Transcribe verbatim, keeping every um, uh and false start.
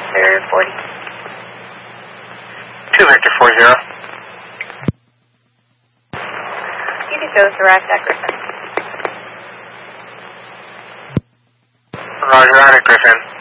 Victor forty. two Victor four zero. T V Ghost arrived at Griffin. Roger, out at Griffin.